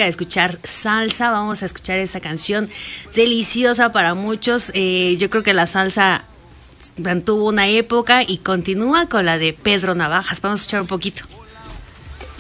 música, de escuchar salsa. Vamos a escuchar esa canción deliciosa para muchos. Yo creo que la salsa mantuvo una época y continúa con la de Pedro Navajas. Vamos a escuchar un poquito.